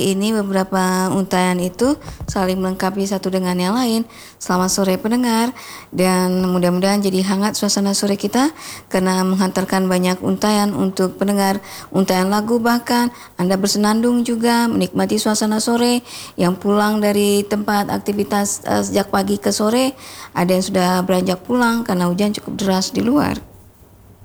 Ini beberapa untayan itu saling melengkapi satu dengan yang lain. Selamat sore pendengar, dan mudah-mudahan jadi hangat suasana sore kita karena menghantarkan banyak untayan untuk pendengar, untayan lagu, bahkan Anda bersenandung juga menikmati suasana sore yang pulang dari tempat aktivitas sejak pagi ke sore. Ada yang sudah beranjak pulang karena hujan cukup deras di luar.